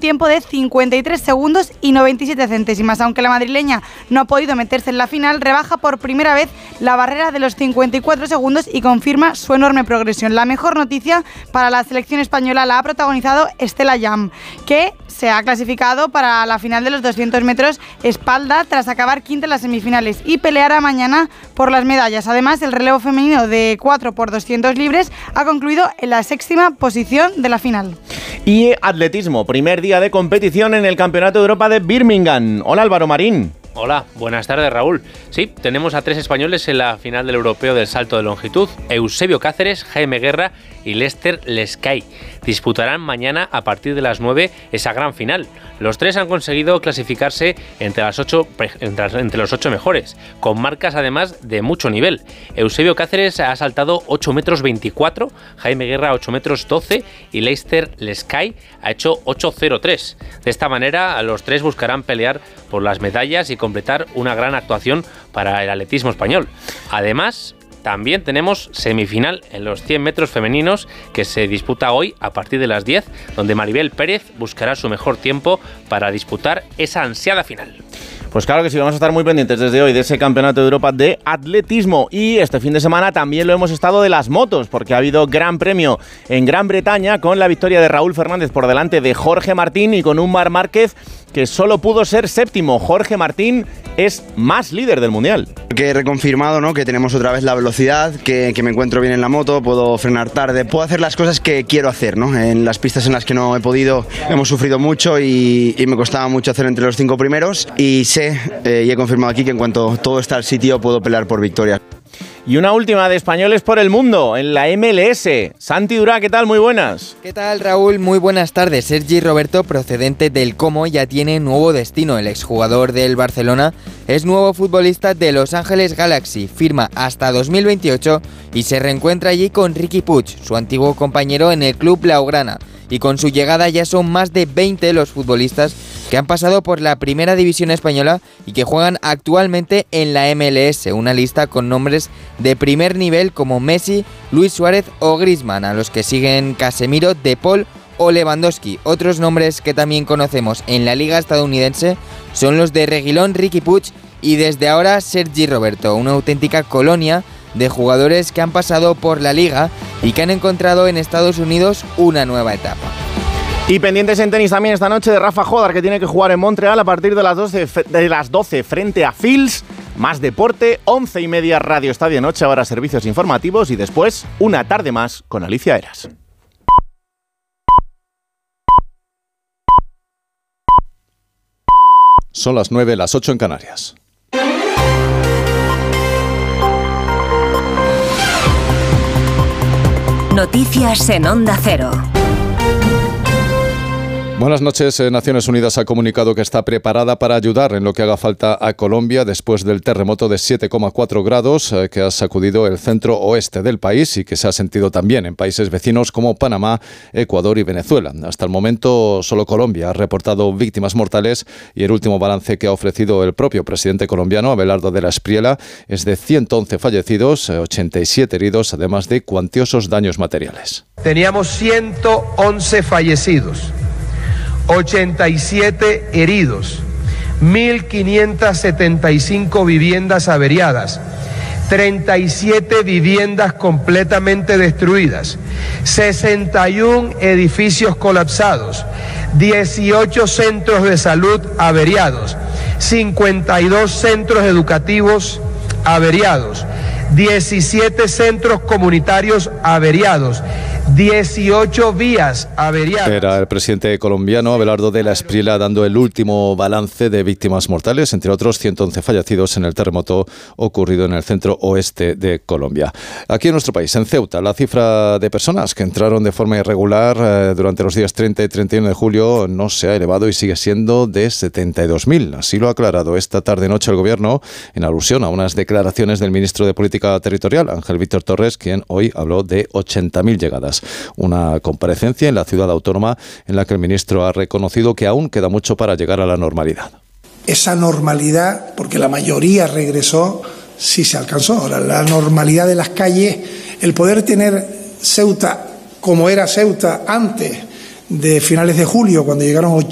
tiempo de 53 segundos y 97 centésimas. Aunque la madrileña no ha podido meterse en la final, rebaja por primera vez la barrera de los 54 segundos y confirma su enorme progresión. La mejor noticia para la selección española la ha protagonizado Estela Yam, que se ha clasificado para la final de los 200 metros espalda tras acabar quinta en las semifinales y peleará mañana por las medallas. Además, el relevo femenino de 4x200 libres ha concluido en la 6ª posición de la final. Y atletismo, primer día de competición en el Campeonato de Europa de Birmingham. Hola, Álvaro Marín. Hola, buenas tardes, Raúl. Sí, tenemos a 3 españoles en la final del europeo del salto de longitud: Eusebio Cáceres, Jaime Guerra y Lester Lescay. Disputarán mañana a partir de las 9 esa gran final. Los 3 han conseguido clasificarse entre los 8 mejores, con marcas además de mucho nivel. Eusebio Cáceres ha saltado 8 metros 24, Jaime Guerra 8 metros 12 y Lester Lescay ha hecho 8.03. De esta manera, los 3 buscarán pelear por las medallas y completar una gran actuación para el atletismo español. Además, también tenemos semifinal en los 100 metros femeninos que se disputa hoy a partir de las 10, donde Maribel Pérez buscará su mejor tiempo para disputar esa ansiada final. Pues claro que sí, vamos a estar muy pendientes desde hoy de ese Campeonato de Europa de Atletismo. Y este fin de semana también lo hemos estado de las motos, porque ha habido gran premio en Gran Bretaña con la victoria de Raúl Fernández por delante de Jorge Martín y con un Marc Márquez que solo pudo ser 7º. Jorge Martín es más líder del Mundial. Que he reconfirmado, ¿no?, que tenemos otra vez la velocidad, que me encuentro bien en la moto, puedo frenar tarde, puedo hacer las cosas que quiero hacer, ¿no? En las pistas en las que no he podido hemos sufrido mucho y me costaba mucho hacer entre los 5 primeros y sé y he confirmado aquí que en cuanto todo está al sitio puedo pelear por victoria. Y una última de españoles por el mundo, en la MLS. Santi Durá, ¿qué tal? Muy buenas. ¿Qué tal, Raúl? Muy buenas tardes. Sergi Roberto, procedente del Como, ya tiene nuevo destino. El exjugador del Barcelona es nuevo futbolista de Los Ángeles Galaxy. Firma hasta 2028 y se reencuentra allí con Riqui Puig, su antiguo compañero en el club blaugrana. Y con su llegada ya son más de 20 los futbolistas que han pasado por la primera división española y que juegan actualmente en la MLS, una lista con nombres de primer nivel como Messi, Luis Suárez o Griezmann, a los que siguen Casemiro, De Paul o Lewandowski. Otros nombres que también conocemos en la liga estadounidense son los de Reguilón, Riqui Puig y desde ahora Sergi Roberto, una auténtica colonia de jugadores que han pasado por la liga y que han encontrado en Estados Unidos una nueva etapa. Y pendientes en tenis también esta noche de Rafa Jodar, que tiene que jugar en Montreal a partir de las 12 frente a Fils. Más deporte, 11:30 Radio Estadio Noche, ahora servicios informativos y después una tarde más con Alicia Eras. Son las 9, las 8 en Canarias. Noticias en Onda Cero. Buenas noches. Naciones Unidas ha comunicado que está preparada para ayudar en lo que haga falta a Colombia después del terremoto de 7,4 grados que ha sacudido el centro oeste del país y que se ha sentido también en países vecinos como Panamá, Ecuador y Venezuela. Hasta el momento solo Colombia ha reportado víctimas mortales y el último balance que ha ofrecido el propio presidente colombiano, Abelardo de la Espriella, es de 111 fallecidos, 87 heridos, además de cuantiosos daños materiales. Teníamos 111 fallecidos, 87 heridos, 1.575 viviendas averiadas, 37 viviendas completamente destruidas, 61 edificios colapsados, 18 centros de salud averiados, 52 centros educativos averiados, 17 centros comunitarios averiados, 18 vías averiadas. Era el presidente colombiano Abelardo de la Espriella dando el último balance de víctimas mortales, entre otros 111 fallecidos en el terremoto ocurrido en el centro oeste de Colombia. Aquí en nuestro país, en Ceuta, la cifra de personas que entraron de forma irregular durante los días 30 y 31 de julio no se ha elevado y sigue siendo de 72.000. Así lo ha aclarado esta tarde-noche el Gobierno en alusión a unas declaraciones del ministro de Política Territorial, Ángel Víctor Torres, quien hoy habló de 80.000 llegadas. Una comparecencia en la ciudad autónoma en la que el ministro ha reconocido que aún queda mucho para llegar a la normalidad. Esa normalidad, porque la mayoría regresó, sí se alcanzó. Ahora, la normalidad de las calles, el poder tener Ceuta como era Ceuta antes de finales de julio, cuando llegaron